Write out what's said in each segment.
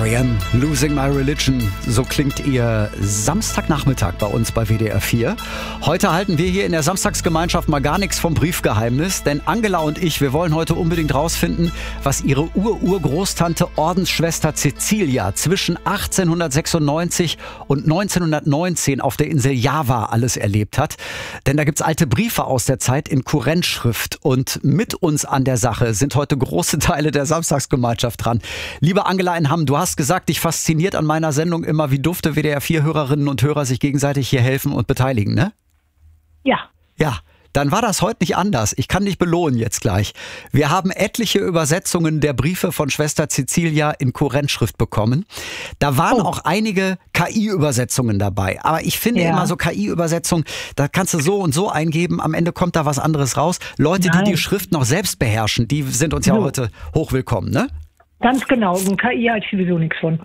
R.E.M. Losing My Religion. So klingt ihr Samstagnachmittag bei uns bei WDR 4. Heute halten wir hier in der Samstagsgemeinschaft mal gar nichts vom Briefgeheimnis, denn Angela und ich, wir wollen heute unbedingt rausfinden, was ihre Urgroßtante Ordensschwester Cecilia zwischen 1896 und 1919 auf der Insel Java alles erlebt hat. Denn da gibt's alte Briefe aus der Zeit in Kurrentschrift und mit uns an der Sache sind heute große Teile der Samstagsgemeinschaft dran. Liebe Angela in Hamm, du hast gesagt, dich fasziniert an meiner Sendung immer, wie dufte WDR 4-Hörerinnen und Hörer sich gegenseitig hier helfen und beteiligen, ne? Ja. Ja, dann war das heute nicht anders. Ich kann dich belohnen jetzt gleich. Wir haben etliche Übersetzungen der Briefe von Schwester Cecilia in Kurrentschrift bekommen. Da waren auch einige KI-Übersetzungen dabei. Aber ich finde immer so KI-Übersetzungen, da kannst du so und so eingeben, am Ende kommt da was anderes raus. Leute, die die Schrift noch selbst beherrschen, die sind uns ja heute hochwillkommen, ne? Ganz genau, und KI halte ich sowieso nichts von.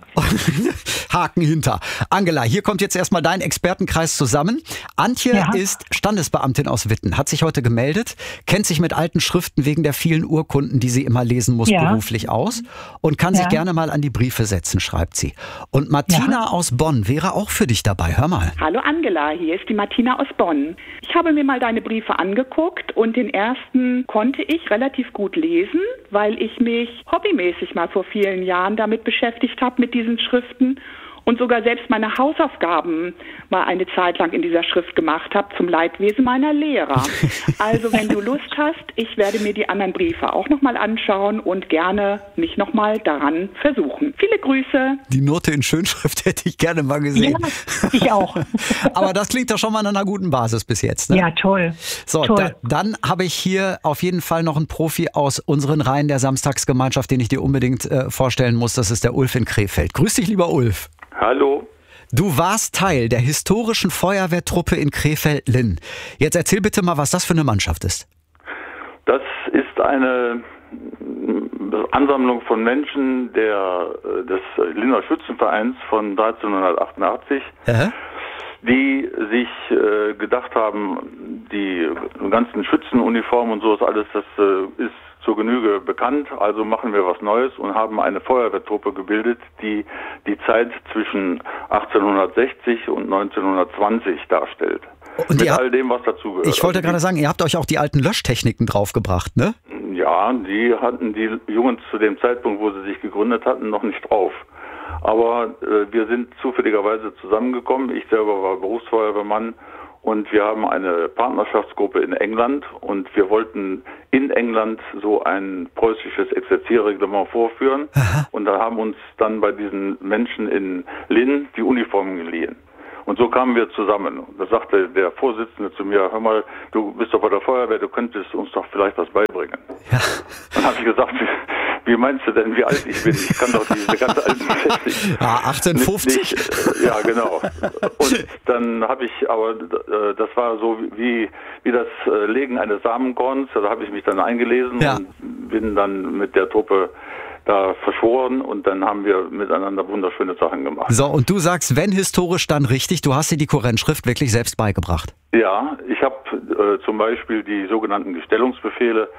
Haken hinter. Angela, hier kommt jetzt erstmal dein Expertenkreis zusammen. Antje ist Standesbeamtin aus Witten, hat sich heute gemeldet, kennt sich mit alten Schriften wegen der vielen Urkunden, die sie immer lesen muss, beruflich aus und kann sich gerne mal an die Briefe setzen, schreibt sie. Und Martina aus Bonn wäre auch für dich dabei. Hör mal. Hallo Angela, hier ist die Martina aus Bonn. Ich habe mir mal deine Briefe angeguckt und den ersten konnte ich relativ gut lesen, weil ich mich hobbymäßig mal vor vielen Jahren damit beschäftigt habe, mit diesen Schriften und sogar selbst meine Hausaufgaben mal eine Zeit lang in dieser Schrift gemacht habe, zum Leidwesen meiner Lehrer. Also wenn du Lust hast, ich werde mir die anderen Briefe auch nochmal anschauen und gerne mich nochmal daran versuchen. Viele Grüße. Die Note in Schönschrift hätte ich gerne mal gesehen. Ja, ich auch. Aber das klingt doch schon mal an einer guten Basis bis jetzt, ne? Ja, toll. So, toll. Dann habe ich hier auf jeden Fall noch einen Profi aus unseren Reihen der Samstagsgemeinschaft, den ich dir unbedingt vorstellen muss. Das ist der Ulf in Krefeld. Grüß dich, lieber Ulf. Hallo. Du warst Teil der historischen Feuerwehrtruppe in Krefeld-Linn. Jetzt erzähl bitte mal, was das für eine Mannschaft ist. Das ist eine Ansammlung von Menschen des Linner Schützenvereins von 1388, die sich gedacht haben, die ganzen Schützenuniformen und sowas alles, das ist zur Genüge bekannt, also machen wir was Neues und haben eine Feuerwehrtruppe gebildet, die die Zeit zwischen 1860 und 1920 darstellt. Und mit all dem, was dazugehört. Ich wollte gerade sagen, ihr habt euch auch die alten Löschtechniken draufgebracht, ne? Ja, die hatten die Jungs zu dem Zeitpunkt, wo sie sich gegründet hatten, noch nicht drauf. Aber wir sind zufälligerweise zusammengekommen. Ich selber war Berufsfeuerwehrmann. Und wir haben eine Partnerschaftsgruppe in England und wir wollten in England so ein preußisches Exerzierreglement vorführen. Und da haben uns dann bei diesen Menschen in Linn die Uniformen geliehen. Und so kamen wir zusammen. Da sagte der Vorsitzende zu mir, hör mal, du bist doch bei der Feuerwehr, du könntest uns doch vielleicht was beibringen. Ja. Dann habe ich gesagt, wie meinst du denn, wie alt ich bin? Ich kann doch diese ganze alten Geschichte nicht. 1850? Ja, genau. Und dann habe ich, aber das war so wie das Legen eines Samenkorns. Da habe ich mich dann eingelesen und bin dann mit der Truppe da verschworen und dann haben wir miteinander wunderschöne Sachen gemacht. So, und du sagst, wenn historisch, dann richtig, du hast dir die Kurrentschrift wirklich selbst beigebracht. Ja, ich habe zum Beispiel die sogenannten Gestellungsbefehle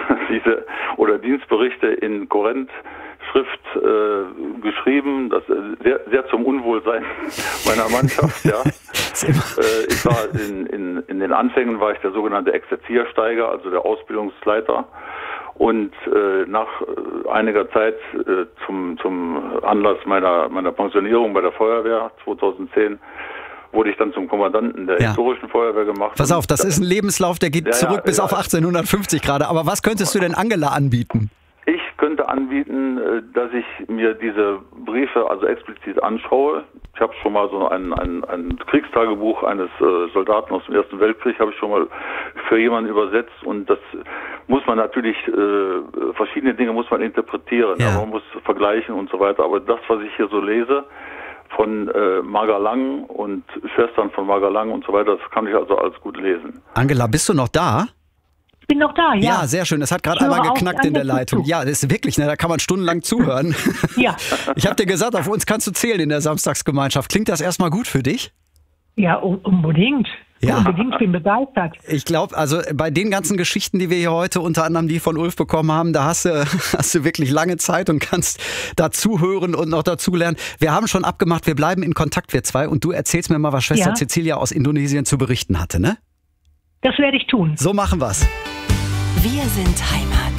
oder Dienstberichte in Kurrentschrift geschrieben, das sehr, sehr zum Unwohlsein meiner Mannschaft. Ja. Ich war in den Anfängen war ich der sogenannte Exerziersteiger, also der Ausbildungsleiter. Und nach einiger Zeit zum Anlass meiner Pensionierung bei der Feuerwehr 2010 wurde ich dann zum Kommandanten der historischen Feuerwehr gemacht. Pass auf, das ist ein Lebenslauf, der geht zurück bis auf 1850 gerade. Aber was könntest du denn Angela anbieten? Ich könnte anbieten, dass ich mir diese Briefe also explizit anschaue. Ich habe schon mal so ein Kriegstagebuch eines Soldaten aus dem Ersten Weltkrieg habe ich schon mal für jemanden übersetzt und das muss man natürlich, verschiedene Dinge muss man interpretieren, man muss vergleichen und so weiter. Aber das, was ich hier so lese von Marga Lang und Schwestern von Marga Lang und so weiter, das kann ich also alles gut lesen. Angela, bist du noch da? Ich bin noch da, ja. Ja, sehr schön. Das hat gerade einmal geknackt in der Leitung. Ja, das ist wirklich, ne, da kann man stundenlang zuhören. Ja. Ich habe dir gesagt, auf uns kannst du zählen in der Samstagsgemeinschaft. Klingt das erstmal gut für dich? Ja, unbedingt. Ja. Unbedingt, bin begeistert. Ich glaube, also bei den ganzen Geschichten, die wir hier heute, unter anderem die von Ulf bekommen haben, da hast du wirklich lange Zeit und kannst dazu hören und noch dazu lernen. Wir haben schon abgemacht, wir bleiben in Kontakt, wir zwei, und du erzählst mir mal, was Schwester Cecilia aus Indonesien zu berichten hatte, ne? Das werde ich tun. So machen wir's. Wir sind Heimat.